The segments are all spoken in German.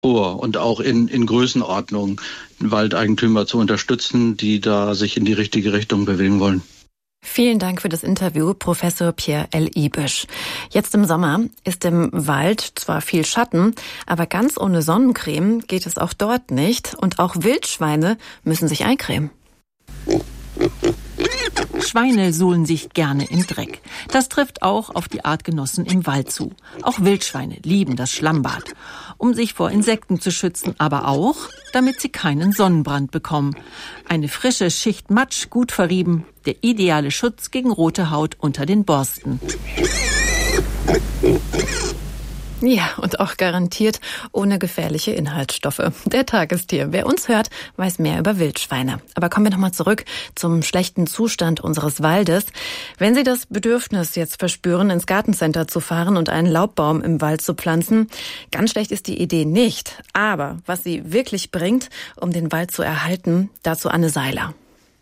vor und auch in Größenordnung Waldeigentümer zu unterstützen, die da sich in die richtige Richtung bewegen wollen. Vielen Dank für das Interview, Professor Pierre L. Ibisch. Jetzt im Sommer ist im Wald zwar viel Schatten, aber ganz ohne Sonnencreme geht es auch dort nicht. Und auch Wildschweine müssen sich eincremen. Schweine suhlen sich gerne im Dreck. Das trifft auch auf die Artgenossen im Wald zu. Auch Wildschweine lieben das Schlammbad. Um sich vor Insekten zu schützen, aber auch, damit sie keinen Sonnenbrand bekommen. Eine frische Schicht Matsch, gut verrieben, der ideale Schutz gegen rote Haut unter den Borsten. Ja, und auch garantiert ohne gefährliche Inhaltsstoffe. Der Tagestier. Wer uns hört, weiß mehr über Wildschweine. Aber kommen wir nochmal zurück zum schlechten Zustand unseres Waldes. Wenn Sie das Bedürfnis jetzt verspüren, ins Gartencenter zu fahren und einen Laubbaum im Wald zu pflanzen, ganz schlecht ist die Idee nicht. Aber was sie wirklich bringt, um den Wald zu erhalten, dazu Anne Seiler.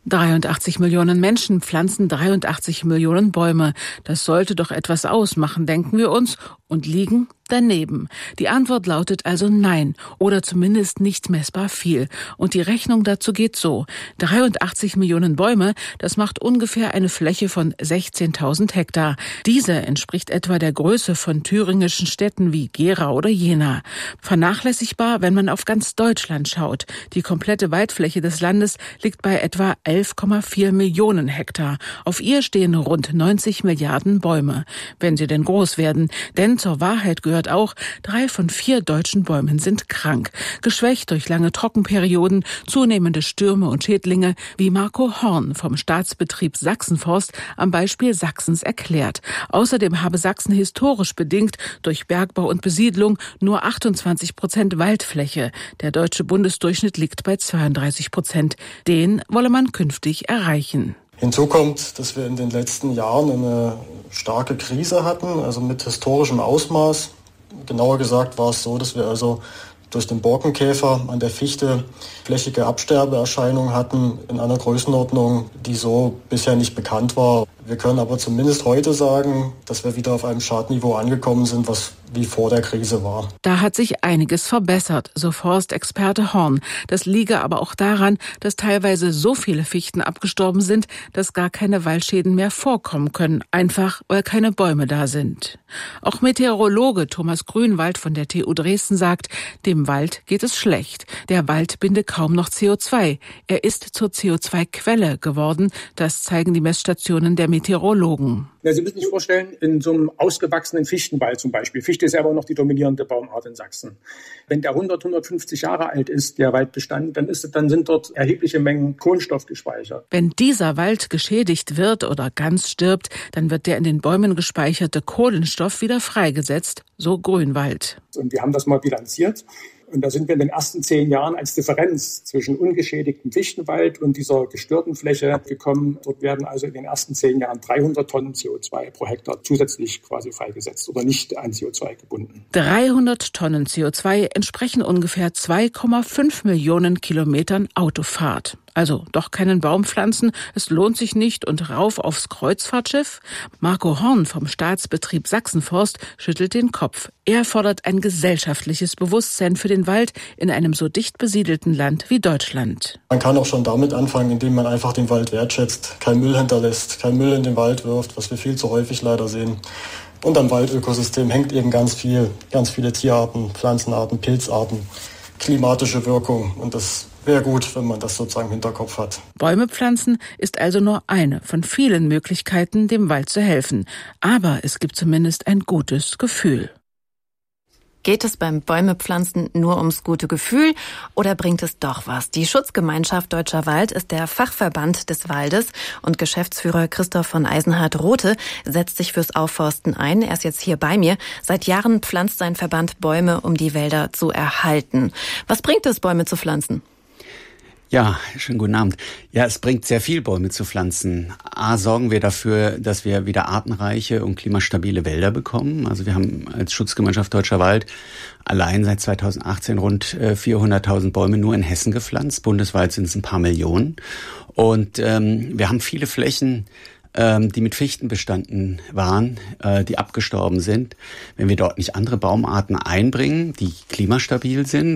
83 Millionen Menschen pflanzen 83 Millionen Bäume. Das sollte doch etwas ausmachen, denken wir uns, und liegen daneben. Die Antwort lautet also nein oder zumindest nicht messbar viel. Und die Rechnung dazu geht so. 83 Millionen Bäume, das macht ungefähr eine Fläche von 16.000 Hektar. Diese entspricht etwa der Größe von thüringischen Städten wie Gera oder Jena. Vernachlässigbar, wenn man auf ganz Deutschland schaut. Die komplette Waldfläche des Landes liegt bei etwa 11,4 Millionen Hektar. Auf ihr stehen rund 90 Milliarden Bäume, wenn sie denn groß werden. Denn zur Wahrheit gehört auch, 3 von 4 deutschen Bäumen sind krank. Geschwächt durch lange Trockenperioden, zunehmende Stürme und Schädlinge, wie Marco Horn vom Staatsbetrieb Sachsenforst am Beispiel Sachsens erklärt. Außerdem habe Sachsen historisch bedingt durch Bergbau und Besiedlung nur 28% Waldfläche. Der deutsche Bundesdurchschnitt liegt bei 32%. Den wolle man künftig erreichen. Hinzu kommt, dass wir in den letzten Jahren eine starke Krise hatten, also mit historischem Ausmaß. Genauer gesagt war es so, dass wir also durch den Borkenkäfer an der Fichte flächige Absterbeerscheinungen hatten in einer Größenordnung, die so bisher nicht bekannt war. Wir können aber zumindest heute sagen, dass wir wieder auf einem Schadniveau angekommen sind, was wie vor der Krise war. Da hat sich einiges verbessert, so Forstexperte Horn. Das liege aber auch daran, dass teilweise so viele Fichten abgestorben sind, dass gar keine Waldschäden mehr vorkommen können, einfach weil keine Bäume da sind. Auch Meteorologe Thomas Grünwald von der TU Dresden sagt, dem Wald geht es schlecht. Der Wald bindet kaum noch CO2. Er ist zur CO2-Quelle geworden. Das zeigen die Messstationen der Meteorologen. Ja, Sie müssen sich vorstellen, in so einem ausgewachsenen Fichtenwald zum Beispiel. Fichte ist ja aber noch die dominierende Baumart in Sachsen. Wenn der 150 Jahre alt ist, der Waldbestand, dann sind dort erhebliche Mengen Kohlenstoff gespeichert. Wenn dieser Wald geschädigt wird oder ganz stirbt, dann wird der in den Bäumen gespeicherte Kohlenstoff wieder freigesetzt, so Grünwald. Und wir haben das mal bilanziert. Und da sind wir in den ersten 10 Jahren als Differenz zwischen ungeschädigtem Fichtenwald und dieser gestörten Fläche gekommen. Dort werden also in den ersten 10 Jahren 300 Tonnen CO2 pro Hektar zusätzlich quasi freigesetzt oder nicht an CO2 gebunden. 300 Tonnen CO2 entsprechen ungefähr 2,5 Millionen Kilometern Autofahrt. Also doch keinen Baum pflanzen, es lohnt sich nicht und rauf aufs Kreuzfahrtschiff? Marco Horn vom Staatsbetrieb Sachsenforst schüttelt den Kopf. Er fordert ein gesellschaftliches Bewusstsein für den Wald in einem so dicht besiedelten Land wie Deutschland. Man kann auch schon damit anfangen, indem man einfach den Wald wertschätzt, keinen Müll hinterlässt, keinen Müll in den Wald wirft, was wir viel zu häufig leider sehen. Und am Waldökosystem hängt eben ganz viele Tierarten, Pflanzenarten, Pilzarten, klimatische Wirkung. Und das wäre gut, wenn man das sozusagen im Hinterkopf hat. Bäume pflanzen ist also nur eine von vielen Möglichkeiten, dem Wald zu helfen. Aber es gibt zumindest ein gutes Gefühl. Geht es beim Bäumepflanzen nur ums gute Gefühl oder bringt es doch was? Die Schutzgemeinschaft Deutscher Wald ist der Fachverband des Waldes und Geschäftsführer Christoph von Eisenhardt-Rothe setzt sich fürs Aufforsten ein. Er ist jetzt hier bei mir. Seit Jahren pflanzt sein Verband Bäume, um die Wälder zu erhalten. Was bringt es, Bäume zu pflanzen? Ja, schönen guten Abend. Ja, es bringt sehr viel, Bäume zu pflanzen. A, sorgen wir dafür, dass wir wieder artenreiche und klimastabile Wälder bekommen. Also wir haben als Schutzgemeinschaft Deutscher Wald allein seit 2018 rund 400.000 Bäume nur in Hessen gepflanzt. Bundesweit sind es ein paar Millionen. Und wir haben viele Flächen, die mit Fichten bestanden waren, die abgestorben sind. Wenn wir dort nicht andere Baumarten einbringen, die klimastabil sind,